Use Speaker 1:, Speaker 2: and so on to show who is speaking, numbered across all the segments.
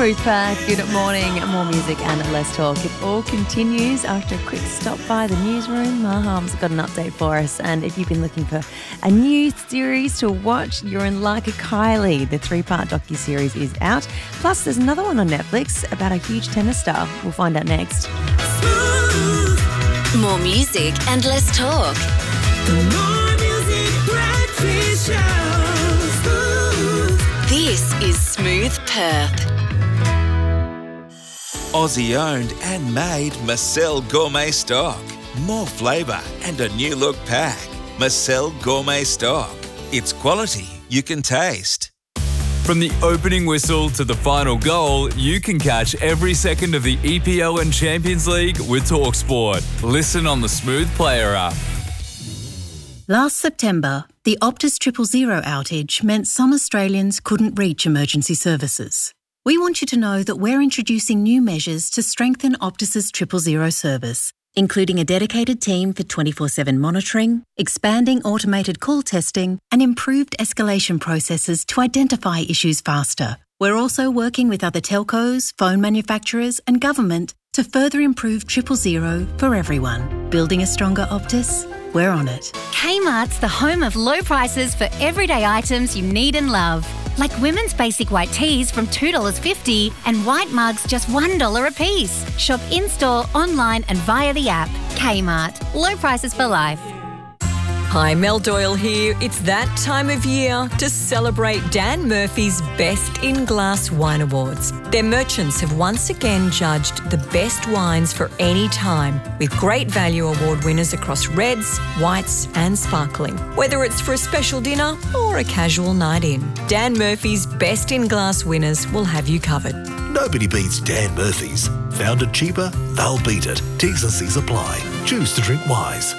Speaker 1: Smooth Path, good morning. More music and less talk. It all continues after a quick stop by the newsroom. Maham's got an update for us. And if you've been looking for a new series to watch, you're in luck. Kylie, the 3-part docuseries is out. Plus, there's another one on Netflix about a huge tennis star. We'll find out next.
Speaker 2: More music and less talk.
Speaker 3: More music, breakfast show.
Speaker 2: This is Smooth Perth.
Speaker 4: Aussie-owned and made Marcel Gourmet Stock. More flavour and a new look pack. Marcel Gourmet Stock. It's quality you can taste.
Speaker 5: From the opening whistle to the final goal, you can catch every second of the EPL and Champions League with TalkSport. Listen on the Smooth Player app.
Speaker 6: Last September, the Optus 000 outage meant some Australians couldn't reach emergency services. We want you to know that we're introducing new measures to strengthen Optus's 000 service, including a dedicated team for 24/7 monitoring, expanding automated call testing, and improved escalation processes to identify issues faster. We're also working with other telcos, phone manufacturers, and government to further improve 000 for everyone. Building a stronger Optus? We're on it.
Speaker 7: Kmart's the home of low prices for everyday items you need and love. Like women's basic white tees from $2.50 and white mugs just $1 a piece. Shop in-store, online and via the app. Kmart. Low prices for life.
Speaker 8: Hi, Mel Doyle here. It's that time of year to celebrate Dan Murphy's Best in Glass Wine Awards. Their merchants have once again judged the best wines for any time, with great value award winners across reds, whites and sparkling. Whether it's for a special dinner or a casual night in, Dan Murphy's Best in Glass winners will have you covered.
Speaker 9: Nobody beats Dan Murphy's. Found it cheaper? They'll beat it. T's and C's apply. Choose to drink wise.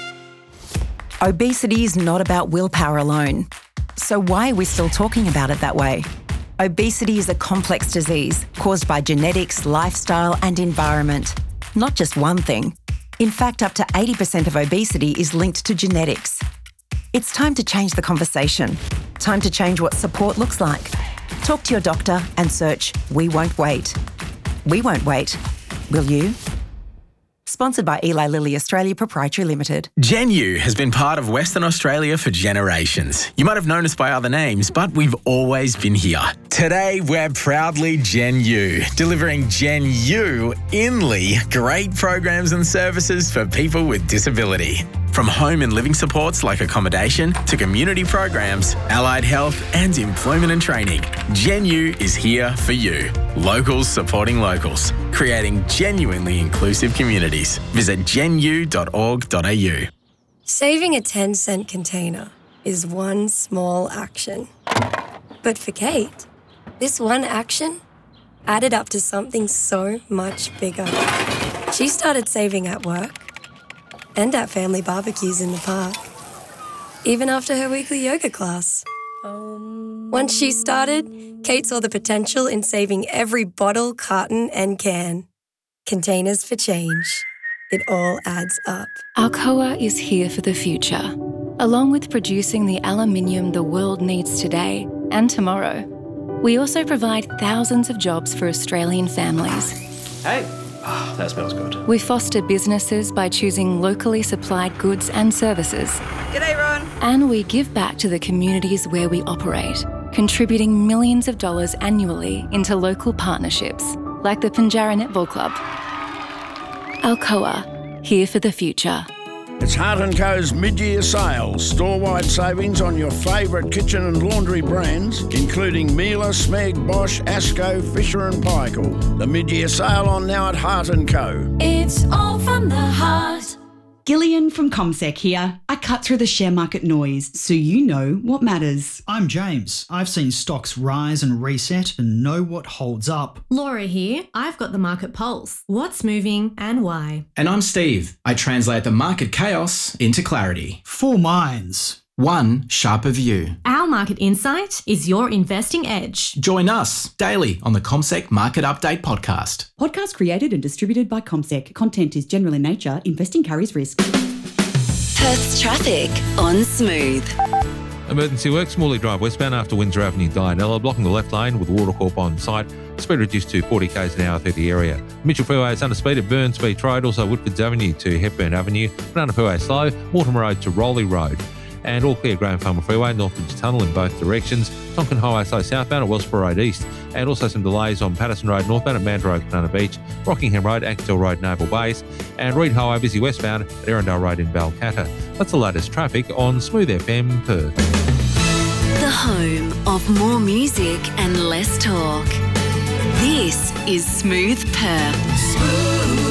Speaker 10: Obesity is not about willpower alone. So why are we still talking about it that way? Obesity is a complex disease caused by genetics, lifestyle and environment. Not just one thing. In fact, up to 80% of obesity is linked to genetics. It's time to change the conversation. Time to change what support looks like. Talk to your doctor and search We Won't Wait. We won't wait. Will you? Sponsored by Eli Lilly Australia Proprietary Limited.
Speaker 11: GenU has been part of Western Australia for generations. You might have known us by other names, but we've always been here. Today, we're proudly GenU, delivering GenU inly great programs and services for people with disability. From home and living supports like accommodation to community programs, allied health and employment and training, GenU is here for you. Locals supporting locals, creating genuinely inclusive communities. Visit genu.org.au.
Speaker 12: Saving a 10-cent container is one small action. But for Kate, this one action added up to something so much bigger. She started saving at work and at family barbecues in the park, even after her weekly yoga class. Once she started, Kate saw the potential in saving every bottle, carton and can. Containers for change. It all adds up.
Speaker 13: Alcoa is here for the future, along with producing the aluminium the world needs today and tomorrow. We also provide thousands of jobs for Australian families.
Speaker 14: Hey! Oh, that smells good.
Speaker 13: We foster businesses by choosing locally supplied goods and services.
Speaker 15: G'day, Ron.
Speaker 13: And we give back to the communities where we operate, contributing millions of dollars annually into local partnerships, like the Pinjarra Netball Club. Alcoa, here for the future.
Speaker 16: It's Hart & Co.'s mid-year sale. Store-wide savings on your favourite kitchen and laundry brands, including Miele, Smeg, Bosch, Asco, Fisher and Paykel. The mid-year sale on now at Hart & Co.
Speaker 3: It's all from the heart.
Speaker 17: Gillian from CommSec here. I cut through the share market noise so you know what matters.
Speaker 18: I'm James. I've seen stocks rise and reset and know what holds up.
Speaker 19: Laura here. I've got the market pulse. What's moving and why?
Speaker 20: And I'm Steve. I translate the market chaos into clarity.
Speaker 18: 4 minds.
Speaker 20: One sharper view.
Speaker 19: Our market insight is your investing edge.
Speaker 20: Join us daily on the CommSec Market Update podcast.
Speaker 17: Podcast created and distributed by CommSec. Content is general in nature. Investing carries risk.
Speaker 2: Perth's traffic on Smooth.
Speaker 15: Emergency works, Morley Drive westbound after Windsor Avenue, Dianella, blocking the left lane with Water Corp on site. Speed reduced to 40 k's an hour through the area. Mitchell Freeway is under speed at Burns Beach Road, also Woodfords Avenue to Hepburn Avenue. Banana Freeway slow, Mortimer Road to Rowley Road. And all clear Graham Farmer Freeway, Northbridge Tunnel in both directions. Tonkin Highway slow southbound at Wellsborough Road East. And also some delays on Patterson Road northbound at Mandurah Road, Banana Beach, Rockingham Road, Axtell Road, Naval Base, and Reed Highway busy westbound at Erindale Road in Balcatta. That's the latest traffic on Smooth FM Perth.
Speaker 2: The home of more music and less talk. This is Smooth Perth.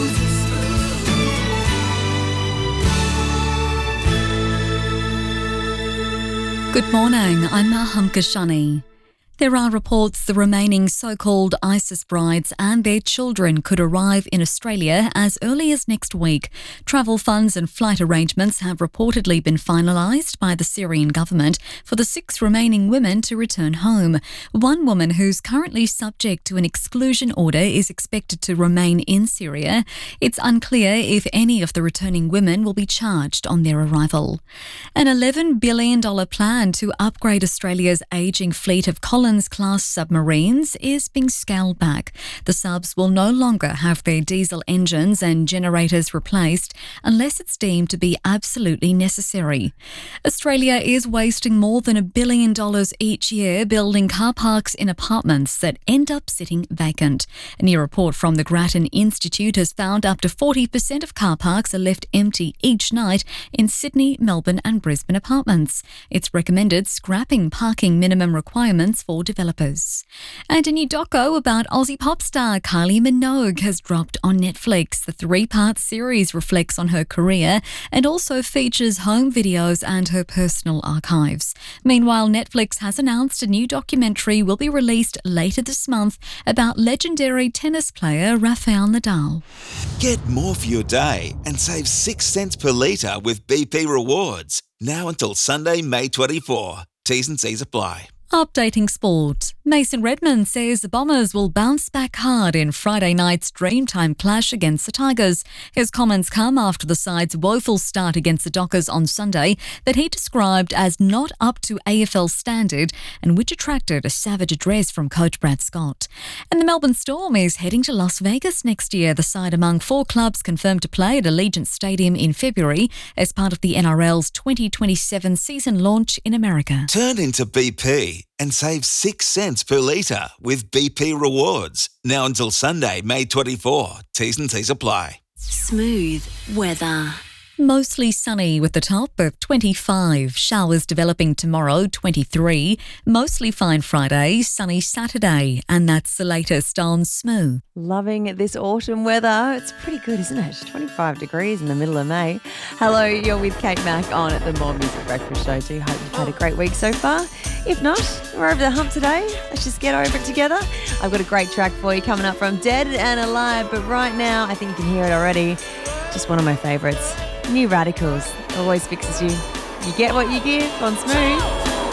Speaker 21: Good morning, I'm Maham Kashani. There are reports the remaining so-called ISIS brides and their children could arrive in Australia as early as next week. Travel funds and flight arrangements have reportedly been finalised by the Syrian government for the 6 remaining women to return home. One woman who's currently subject to an exclusion order is expected to remain in Syria. It's unclear if any of the returning women will be charged on their arrival. An $11 billion plan to upgrade Australia's ageing fleet of Collins-class submarines is being scaled back. The subs will no longer have their diesel engines and generators replaced unless it's deemed to be absolutely necessary. Australia is wasting more than $1 billion each year building car parks in apartments that end up sitting vacant. A new report from the Grattan Institute has found up to 40% of car parks are left empty each night in Sydney, Melbourne and Brisbane apartments. It's recommended scrapping parking minimum requirements for developers. And a new doco about Aussie pop star Kylie Minogue has dropped on Netflix. The 3-part series reflects on her career and also features home videos and her personal archives. Meanwhile, Netflix has announced a new documentary will be released later this month about legendary tennis player Rafael Nadal.
Speaker 4: Get more for your day and save 6 cents per litre with BP Rewards. Now until Sunday, May 24. T's and C's apply.
Speaker 21: Updating sport. Mason Redman says the Bombers will bounce back hard in Friday night's Dreamtime clash against the Tigers. His comments come after the side's woeful start against the Dockers on Sunday that he described as not up to AFL standard and which attracted a savage address from coach Brad Scott. And the Melbourne Storm is heading to Las Vegas next year, the side among 4 clubs confirmed to play at Allegiant Stadium in February as part of the NRL's 2027 season launch in America.
Speaker 4: Turn into BP and save 6 cents per litre with BP Rewards. Now until Sunday, May 24. T's and C's apply.
Speaker 2: Smooth weather.
Speaker 21: Mostly sunny with a top of 25. Showers developing tomorrow, 23. Mostly fine Friday, sunny Saturday. And that's the latest on Smooth.
Speaker 1: Loving this autumn weather. It's pretty good, isn't it? 25 degrees in the middle of May. Hello, you're with Kate Mack on the More Music Breakfast Show too. Hope you've had a great week so far. If not, we're over the hump today. Let's just get over it together. I've got a great track for you coming up from Dead and Alive. But right now, I think you can hear it already. Just one of my favourites. New Radicals always fixes you. You get what you give on Smooth.